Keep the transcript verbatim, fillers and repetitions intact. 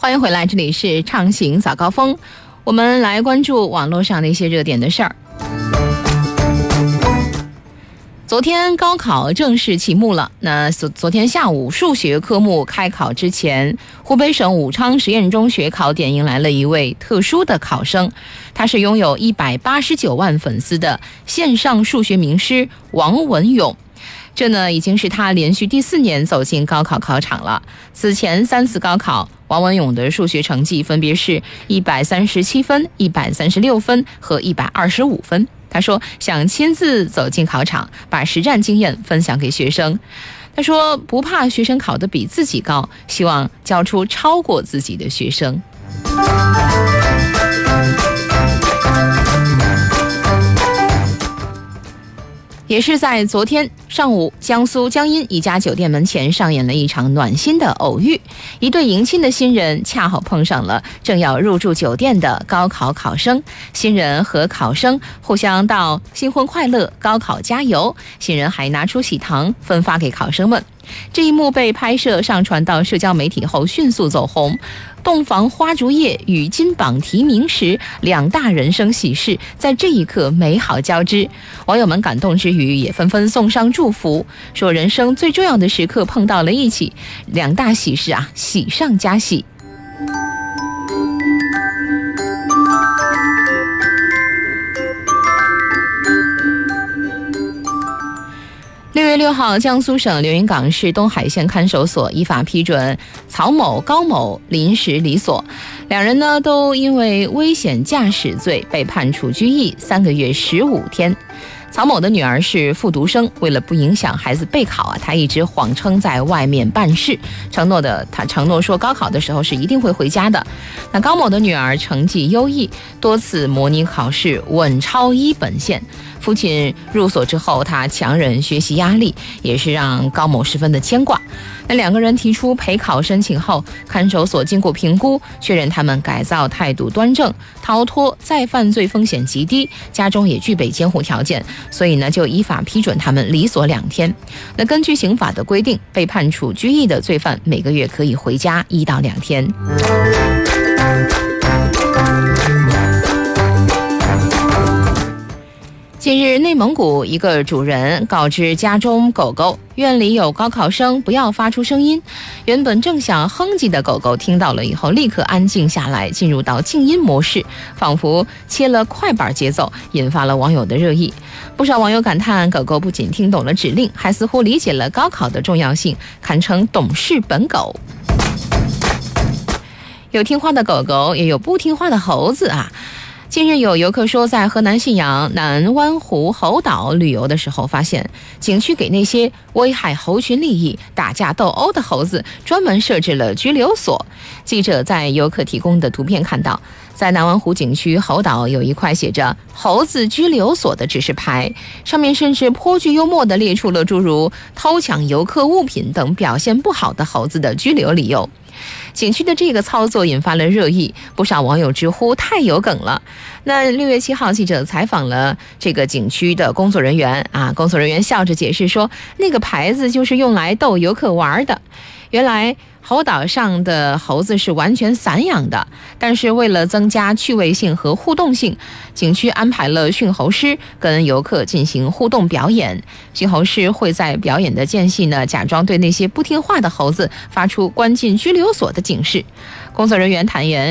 欢迎回来，这里是畅行早高峰，我们来关注网络上的一些热点的事儿。昨天高考正式启幕了，那昨天下午数学科目开考之前，湖北省武昌实验中学考点迎来了一位特殊的考生，他是拥有一百八十九万粉丝的线上数学名师王文勇。这呢已经是他连续第四年走进高考考场了。此前三次高考，王文勇的数学成绩分别是一百三十七分、一百三十六分和一百二十五分。他说想亲自走进考场，把实战经验分享给学生。他说不怕学生考得比自己高，希望教出超过自己的学生。也是在昨天上午，江苏江阴一家酒店门前上演了一场暖心的偶遇。一对迎亲的新人恰好碰上了正要入住酒店的高考考生，新人和考生互相道新婚快乐、高考加油，新人还拿出喜糖分发给考生们。这一幕被拍摄上传到社交媒体后迅速走红。洞房花烛夜与金榜题名时，两大人生喜事在这一刻美好交织。网友们感动之余也纷纷送上祝福，说人生最重要的时刻碰到了一起，两大喜事啊，喜上加喜。六月六号，江苏省连云港市东海县看守所依法批准曹某、高某临时离所，两人呢都因为危险驾驶罪被判处拘役三个月十五天。曹某的女儿是复读生，为了不影响孩子备考啊，他一直谎称在外面办事，承诺的他承诺说高考的时候是一定会回家的。那高某的女儿成绩优异，多次模拟考试稳超一本线。父亲入所之后，他强忍学习压力，也是让高某十分的牵挂。那两个人提出陪考申请后，看守所经过评估，确认他们改造态度端正，逃脱再犯罪风险极低，家中也具备监护条件，所以呢就依法批准他们离所两天。那根据刑法的规定，被判处拘役的罪犯每个月可以回家一到两天。近日，内蒙古一个主人告知家中狗狗院里有高考生，不要发出声音。原本正想哼唧的狗狗听到了以后，立刻安静下来，进入到静音模式，仿佛切了快板节奏，引发了网友的热议。不少网友感叹，狗狗不仅听懂了指令，还似乎理解了高考的重要性，堪称懂事本狗。有听话的狗狗，也有不听话的猴子啊。近日有游客说，在河南信阳南湾湖猴岛旅游的时候，发现景区给那些危害猴群利益、打架斗殴的猴子专门设置了拘留所。记者在游客提供的图片看到，在南湾湖景区猴岛有一块写着猴子拘留所的指示牌，上面甚至颇具幽默地列出了诸如偷抢游客物品等表现不好的猴子的拘留理由。景区的这个操作引发了热议，不少网友直呼太有梗了。那六月七号，记者采访了这个景区的工作人员啊，工作人员笑着解释说，那个牌子就是用来逗游客玩的。原来猴岛上的猴子是完全散养的，但是为了增加趣味性和互动性，景区安排了驯猴师跟游客进行互动表演。驯猴师会在表演的间隙呢，假装对那些不听话的猴子发出关进拘留所的警示。工作人员坦言，